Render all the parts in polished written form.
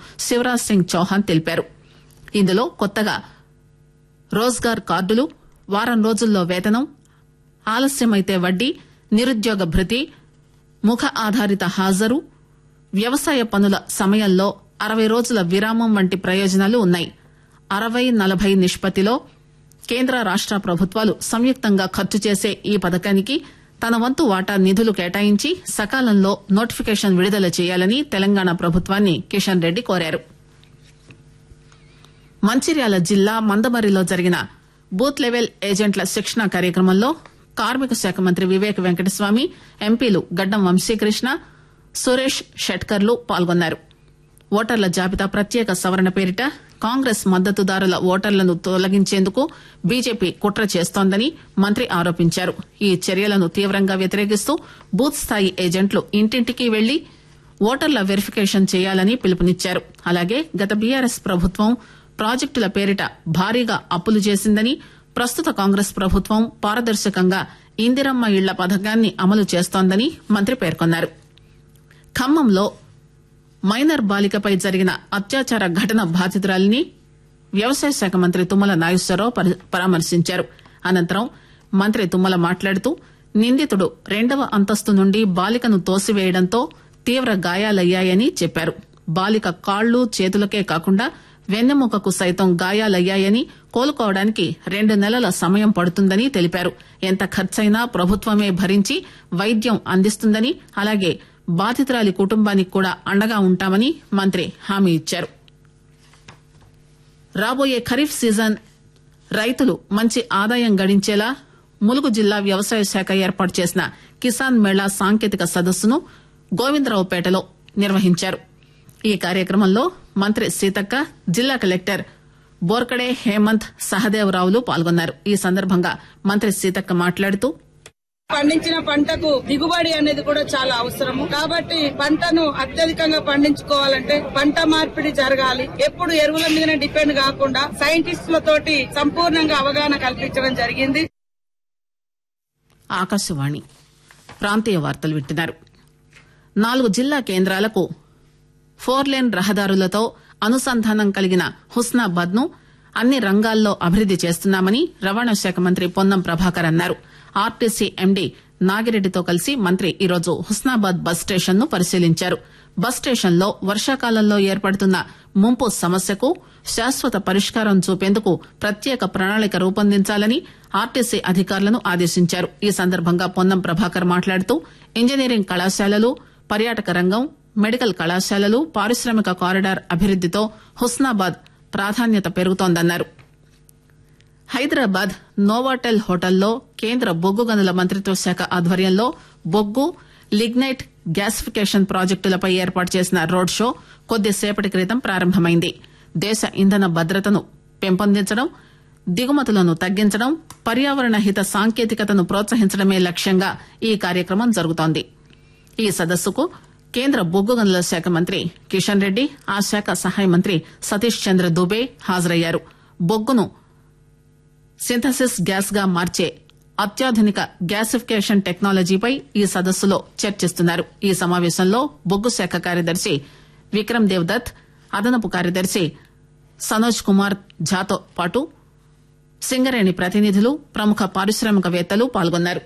శివరాజ్ సింగ్ చౌహాన్ తెలిపారు. ఇందులో కొత్తగా రోజ్గార్ కార్డులు, వారం రోజుల్లో వేతనం, ఆలస్యమైతే వడ్డీ, నిరుద్యోగ భృతి, ముఖ ఆధారిత హాజరు, వ్యవసాయ పనుల సమయంలో 60 రోజుల విరామం వంటి ప్రయోజనాలు ఉన్నాయి. 60-40 నిష్పత్తిలో కేంద్ర రాష్ట ప్రభుత్వాలు సంయుక్తంగా ఖర్చు చేసే ఈ పథకానికి తన వంతు వాటా నిధులు కేటాయించి సకాలంలో నోటిఫికేషన్ విడుదల చేయాలని తెలంగాణ ప్రభుత్వాన్ని కిషన్ రెడ్డి కోరారు. మంచిర్యాల జిల్లా మందమర్రిలో జరిగిన బూత్ లెవెల్ ఏజెంట్ల శిక్షణ కార్యక్రమంలో కార్మిక శాఖ మంత్రి వివేక్ వెంకటస్వామి, ఎంపీలు గడ్డం వంశీకృష్ణ, సురేష్ షెట్కర్లు పాల్గొన్నారు. ఓటర్ల జాబితా ప్రత్యేక సవరణ పేరిట కాంగ్రెస్ మద్దతుదారుల ఓటర్లను తొలగించేందుకు బీజేపీ కుట్ర చేస్తోందని మంత్రి ఆరోపించారు. ఈ చర్యలను తీవ్రంగా వ్యతిరేకిస్తూ బూత్ స్థాయి ఏజెంట్లు ఇంటింటికి వెళ్లి ఓటర్ల వెరిఫికేషన్ చేయాలని పిలుపునిచ్చారు. అలాగే గత బీఆర్ఎస్ ప్రభుత్వం ప్రాజెక్టుల పేరిట భారీగా అప్పులు చేసిందని, ప్రస్తుత కాంగ్రెస్ ప్రభుత్వం పారదర్శకంగా ఇందిరమ్మ ఇళ్ల పథకాన్ని అమలు చేస్తోందని మంత్రి పేర్కొన్నారు. ఖమ్మంలో మైనర్ బాలికపై జరిగిన అత్యాచార ఘటన బాధితురాలిని వ్యవసాయ శాఖ మంత్రి తుమ్మల నాగేశ్వరరావు పరామర్శించారు. అనంతరం మంత్రి తుమ్మల మాట్లాడుతూ నిందితుడు 2వ అంతస్తు నుండి బాలికను తోసివేయడంతో తీవ్ర గాయాలయ్యాయని చెప్పారు. బాలిక కాళ్లు చేతులకే కాకుండా వెన్నెముకకు సైతం గాయాలయ్యాయని, కోలుకోవడానికి 2 నెలల సమయం పడుతుందని తెలిపారు. ఎంత ఖర్చైనా ప్రభుత్వమే భరించి వైద్యం అందిస్తుందని, అలాగే బాధితురాలి కుటుంబానికి కూడా అండగా ఉంటామని మంత్రి హామీ ఇచ్చారు. రాబోయే ఖరీఫ్ సీజన్ రైతులు మంచి ఆదాయం గడించేలా ములుగు జిల్లా వ్యవసాయ శాఖ ఏర్పాటు చేసిన కిసాన్ మేళా సాంకేతిక సదస్సును గోవిందరావుపేటలో నిర్వహించారు. ఈ కార్యక్రమంలో మంత్రి సీతక్క, జిల్లా కలెక్టర్ బోర్కడే హేమంత్ సహదేవరావులు పాల్గొన్నారు. ఈ సందర్భంగా మంత్రి సీతక్క మాట్లాడుతూ పండించిన పంటకు దిగుబడి అనేది కూడా చాలా అవసరము. కాబట్టి పంటను అత్యధికంగా పండించుకోవాలంటే పంట మార్పిడి జరగాలి. ఎప్పుడు ఎరువుల మీదనే డిపెండ్ కాకుండా సైంటిస్టులతోటి సంపూర్ణంగా అవగాహన కల్పించడం జరిగింది. ఆకాశవాణి ప్రాంతీయ వార్తలు వింటున్నారు. 4 జిల్లా కేంద్రాలకు 4 లేన్ రహదారులతో అనుసంధానం కలిగిన హుస్నాబాద్ ను అన్ని రంగాల్లో అభివృద్ది చేస్తున్నామని రవాణా శాఖ మంత్రి పొన్నం ప్రభాకర్ అన్నారు. ఆర్టీసీ ఎండీ నాగిరెడ్డితో కలిసి మంత్రి ఈరోజు హుస్నాబాద్ బస్ స్టేషన్ ను పరిశీలించారు. బస్ స్టేషన్ లో వర్షాకాలంలో ఏర్పడుతున్న ముంపు సమస్యకు శాశ్వత పరిష్కారం చూపేందుకు ప్రత్యేక ప్రణాళిక రూపొందించాలని ఆర్టీసీ అధికారులను ఆదేశించారు. ఈ సందర్భంగా పొన్నం ప్రభాకర్ మాట్లాడుతూ ఇంజనీరింగ్ కళాశాలలు, పర్యాటక రంగం, మెడికల్ కళాశాలలు, పారిశ్రామిక కారిడార్ అభివృద్దితో హుస్నాబాద్ ప్రాధాన్యత పెరుగుతోందన్నారు. హైదరాబాద్ నోవాటెల్ హోటల్లో కేంద్ర బొగ్గు గనుల మంత్రిత్వ శాఖ ఆధ్వర్యంలో బొగ్గు, లిగ్నైట్ గ్యాసిఫికేషన్ ప్రాజెక్టులపై ఏర్పాటు చేసిన రోడ్ షో కొద్దిసేపటి క్రితం ప్రారంభమైంది. దేశ ఇంధన భద్రతను పెంపొందించడం, దిగుమతులను తగ్గించడం, పర్యావరణ హిత సాంకేతికతను ప్రోత్సహించడమే లక్ష్యంగా ఈ కార్యక్రమం జరుగుతోంది. ఈ సదస్సుకు కేంద్ర బొగ్గు గనుల శాఖ మంత్రి కిషన్ రెడ్డి, ఆ శాఖ సహాయ మంత్రి సతీష్ చంద్ర దుబే హాజరయ్యారు. బొగ్గును సింథసిస్ గ్యాస్ గా మార్చే అత్యాధునిక గ్యాసిఫికేషన్ టెక్నాలజీపై ఈ సదస్సులో చర్చిస్తున్నారు. ఈ సమావేశంలో బొగ్గు శాఖ కార్యదర్శి విక్రమ్ దేవ్ దత్, అదనపు కార్యదర్శి సనోజ్ కుమార్ ఝాతో పాటు సింగరేణి ప్రతినిధులు, ప్రముఖ పారిశ్రామికవేత్తలు పాల్గొన్నారు.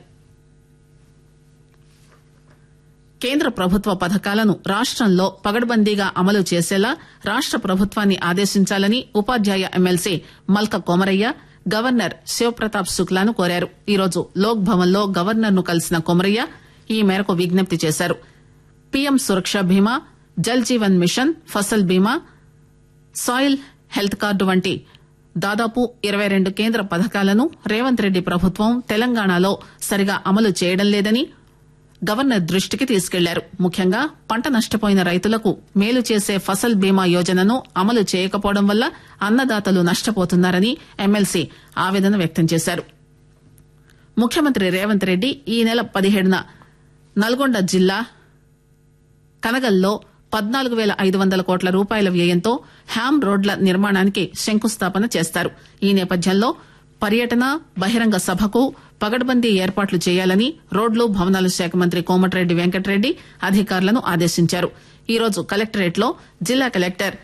కేంద్ర ప్రభుత్వ పథకాలను రాష్టంలో పగడ్బందీగా అమలు చేసేలా రాష్ట ప్రభుత్వాన్ని ఆదేశించాలని ఉపాధ్యాయ ఎమ్మెల్సీ మల్క కొమరయ్య గవర్నర్ శివప్రతాప్ శుక్లాను కోరారు. ఈరోజు లోక్ భవన్ లో గవర్నర్ ను కలిసిన కొమరయ్య ఈ మేరకు విజ్ఞప్తి చేశారు. పీఎం సురక్ష బీమా, జల్ జీవన్ మిషన్, ఫసల్ బీమా, సాయిల్ హెల్త్ కార్డు వంటి దాదాపు 22 కేంద్ర పథకాలను రేవంత్ రెడ్డి ప్రభుత్వం తెలంగాణలో సరిగా అమలు చేయడం లేదని గవర్నర్ దృష్టికి తీసుకెళ్లారు. ముఖ్యంగా పంట నష్టపోయిన రైతులకు మేలు చేసే ఫసల్ బీమా యోజనను అమలు చేయకపోవడం వల్ల అన్నదాతలు నష్టపోతున్నారని ఎమ్మెల్సీ ఆవేదన వ్యక్తం చేశారు. ముఖ్యమంత్రి రేవంత్ రెడ్డి ఈ నెల 17న నల్గొండ జిల్లా కనగల్లో 14,500 కోట్ల రూపాయల వ్యయంతో హ్యామ్ రోడ్ల నిర్మాణానికి శంకుస్థాపన చేస్తారు. ఈ నేపథ్యంలో పర్యటన, బహిరంగ సభకు పగడ్బందీ ఏర్పాట్లు చేయాలని రోడ్లు, భవనాల శాఖ మంత్రి కోమటిరెడ్డి వెంకటరెడ్డి అధికారులను ఆదేశించారు. ఈరోజు కలెక్టరేట్ లో జిల్లా కలెక్టర్